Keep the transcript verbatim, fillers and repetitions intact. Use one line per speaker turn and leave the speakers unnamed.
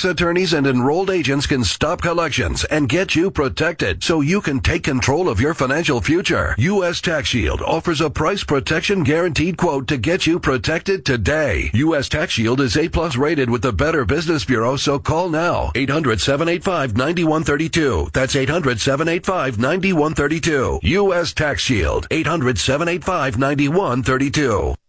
tax attorneys and enrolled agents can stop collections and get you protected so you can take control of your financial future. U S Tax Shield offers a price protection guaranteed quote to get you protected today. U S Tax Shield is A plus rated with the Better Business Bureau, so call now. eight hundred, seven eight five, nine one three two. That's eight hundred, seven eight five, nine one three two. U S Tax Shield. eight hundred, seven eight five, nine one three two.